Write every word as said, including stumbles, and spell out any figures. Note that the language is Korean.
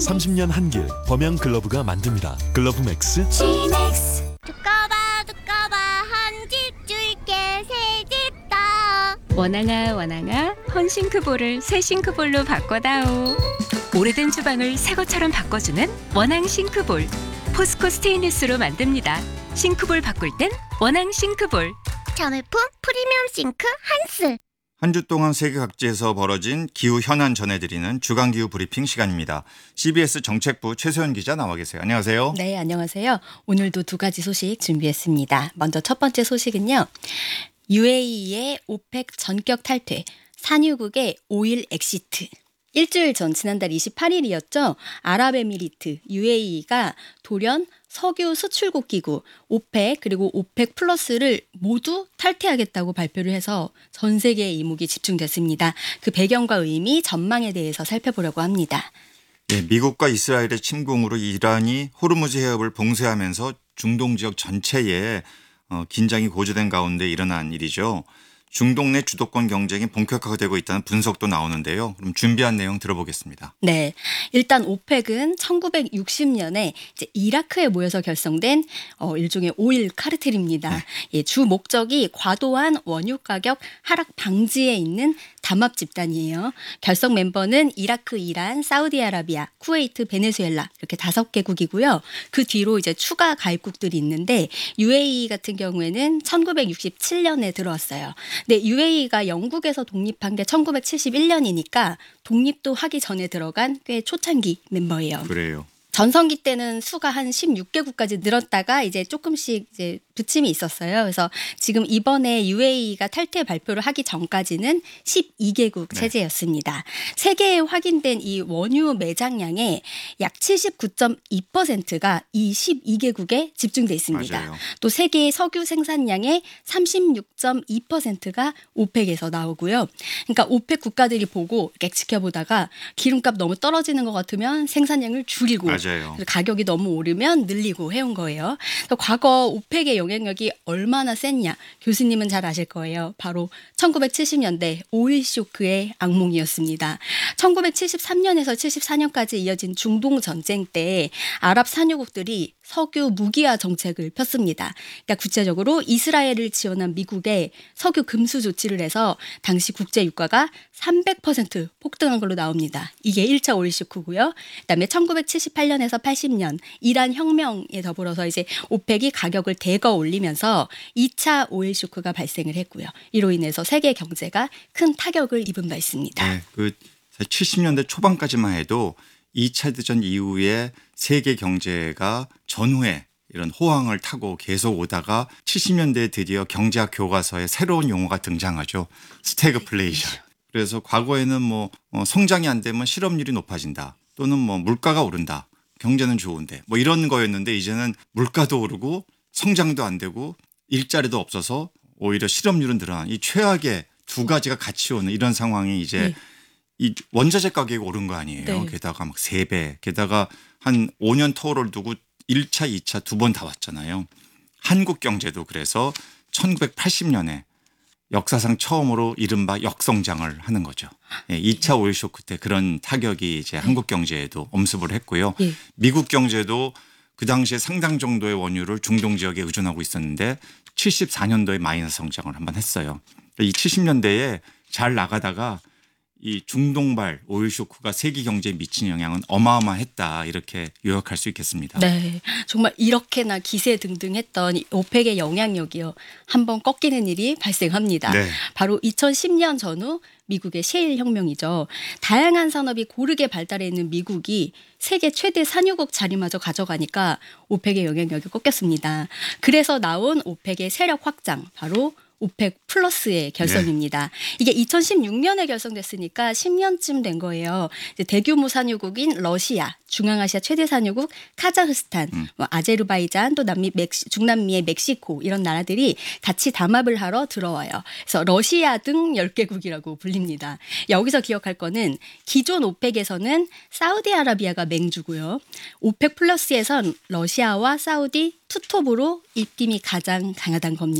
삼십 년 한길 범양 글러브가 만듭니다. 글러브 맥스 지맥스. 두꺼봐 두꺼봐 한 집 줄게 새 집 다. 원앙아 원앙아 헌싱크볼을 새 싱크볼로 바꿔다오. 오래된 주방을 새 것처럼 바꿔주는 원앙 싱크볼. 포스코 스테인리스로 만듭니다. 싱크볼 바꿀 땐 원앙 싱크볼. 자매품 프리미엄 싱크 한스. 한 주 동안 세계 각지에서 벌어진 기후 현안 전해드리는 주간기후 브리핑 시간입니다. 씨비에스 정책부 최소연 기자 나와 계세요. 안녕하세요. 네, 안녕하세요. 오늘도 두 가지 소식 준비했습니다. 먼저 첫 번째 소식은요. 유에이이의 오펙 전격 탈퇴, 산유국의 오일 엑시트. 일주일 전 지난달 이십팔 일이었죠. 아랍에미리트, 유에이이가 돌연 석유 수출국 기구 오펙 그리고 오펙 플러스를 모두 탈퇴하겠다고 발표를 해서 전 세계의 이목이 집중됐습니다. 그 배경과 의미, 전망에 대해서 살펴보려고 합니다. 네, 미국과 이스라엘의 침공으로 이란이 호르무즈 해협을 봉쇄하면서 중동 지역 전체에 어, 긴장이 고조된 가운데 일어난 일이죠. 중동 내 주도권 경쟁이 본격화되고 있다는 분석도 나오는데요. 그럼 준비한 내용 들어보겠습니다. 네, 일단 오펙은 천구백육십 년에 이제 이라크에 모여서 결성된 어, 일종의 오일 카르텔입니다. 네. 예, 주 목적이 과도한 원유 가격 하락 방지에 있는 담합 집단이에요. 결성 멤버는 이라크, 이란, 사우디아라비아, 쿠웨이트, 베네수엘라 이렇게 다섯 개국이고요. 그 뒤로 이제 추가 가입국들이 있는데 유에이이 같은 경우에는 천구백육십칠 년에 들어왔어요. 근데 유에이이가 영국에서 독립한 게 천구백칠십일 년이니까 독립도 하기 전에 들어간 꽤 초창기 멤버예요. 그래요. 전성기 때는 수가 한 십육 개국까지 늘었다가 이제 조금씩 이제 부침이 있었어요. 그래서 지금 이번에 유에이이가 탈퇴 발표를 하기 전까지는 십이 개국 네. 체제였습니다. 세계에 확인된 이 원유 매장량의 약 칠십구 점 이 퍼센트가 이 십이 개국에 집중돼 있습니다. 맞아요. 또 세계 석유 생산량의 삼십육 점 이 퍼센트가 오펙에서 나오고요. 그러니까 오펙 국가들이 보고 이렇게 지켜보다가 기름값 너무 떨어지는 것 같으면 생산량을 줄이고 맞아요. 그래서 가격이 너무 오르면 늘리고 해온 거예요. 그래서 과거 오펙의 영향력이 얼마나 셌냐 교수님은 잘 아실 거예요. 바로 천구백칠십 년대 오일 쇼크의 악몽이었습니다. 천구백칠십삼 년에서 칠십사 년까지 이어진 중동 전쟁 때 아랍 산유국들이 석유 무기화 정책을 폈습니다. 그러니까 구체적으로 이스라엘을 지원한 미국에 석유 금수 조치를 해서 당시 국제 유가가 삼백 퍼센트 폭등한 걸로 나옵니다. 이게 일 차 오일 쇼크고요. 그다음에 천구백칠십팔 년에서 팔십 년 이란 혁명에 더불어서 이제 오펙이 가격을 대거 올리면서 이 차 오일 쇼크가 발생을 했고요. 이로 인해서 세계 경제가 큰 타격을 입은 바 있습니다. 네, 그 칠십 년대 초반까지만 해도 이 차 대전 이후에 세계 경제가 전후에 이런 호황을 타고 계속 오다가 칠십 년대에 드디어 경제학 교과서에 새로운 용어가 등장하죠. 스태그플레이션. 그래서 과거에는 뭐 성장이 안 되면 실업률이 높아진다. 또는 뭐 물가가 오른다. 경제는 좋은데 뭐 이런 거였는데 이제는 물가도 오르고 성장도 안 되고 일자리도 없어서 오히려 실업률은 늘어난 이 최악의 두 가지가 같이 오는 이런 상황이 이제 네. 이 원자재 가격이 오른 거 아니에요. 네. 게다가 막 세 배, 게다가 한 오 년 터울을 두고 일 차, 이 차 두 번 다 왔잖아요. 한국 경제도 그래서 천구백팔십 년에 역사상 처음으로 이른바 역성장을 하는 거죠. 예, 이 차 오일 쇼크 때 그런 타격이 이제 한국 경제에도 엄습을 했고요. 예. 미국 경제도 그 당시에 상당 정도의 원유를 중동 지역에 의존하고 있었는데 칠십사 년도에 마이너스 성장을 한번 했어요. 이 칠십 년대에 잘 나가다가 이 중동발 오일 쇼크가 세계 경제에 미친 영향은 어마어마했다 이렇게 요약할 수 있겠습니다. 네, 정말 이렇게나 기세등등했던 이 오펙의 영향력이요 한번 꺾이는 일이 발생합니다. 네. 바로 이천십 년 전후 미국의 셰일 혁명이죠. 다양한 산업이 고르게 발달해 있는 미국이 세계 최대 산유국 자리마저 가져가니까 오펙의 영향력이 꺾였습니다. 그래서 나온 오펙의 세력 확장, 바로 오펙 플러스의 결성입니다. 네. 이게 이천십육 년에 결성됐으니까 십 년쯤 된 거예요. 이제 대규모 산유국인 러시아, 중앙아시아 최대 산유국 카자흐스탄, 음. 뭐 아제르바이잔, 또 남미 멕시, 중남미의 멕시코 이런 나라들이 같이 담합을 하러 들어와요. 그래서 러시아 등 열 개국이라고 불립니다. 여기서 기억할 거는 기존 오펙에서는 사우디아라비아가 맹주고요. 오펙 플러스에선 러시아와 사우디 투톱으로 입김이 가장 강하다는 겁니다.